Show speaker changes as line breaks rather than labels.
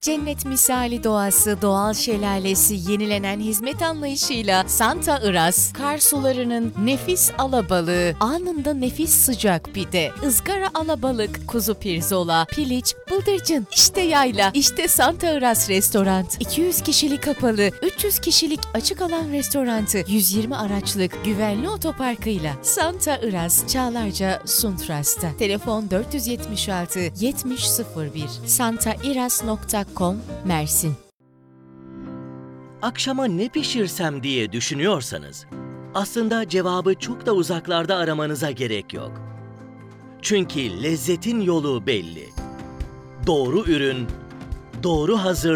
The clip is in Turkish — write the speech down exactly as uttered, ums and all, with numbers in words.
Cennet misali doğası, doğal şelalesi, yenilenen hizmet anlayışıyla Santa Iraz, kar sularının nefis alabalığı, anında nefis sıcak pide, ızgara alabalık, kuzu pirzola, piliç, bıldırcın, işte yayla, işte Santa Iraz Restoran. iki yüz kişilik kapalı, üç yüz kişilik açık alan restorantı, yüz yirmi araçlık güvenli otoparkıyla Santa Iraz, Çağlarca, Suntras'ta. Telefon dört yüz yetmiş altı yetmiş sıfır bir santairaz nokta com Mersin.
Akşama ne pişirsem diye düşünüyorsanız, aslında cevabı çok da uzaklarda aramanıza gerek yok. Çünkü lezzetin yolu belli. Doğru ürün, doğru hazır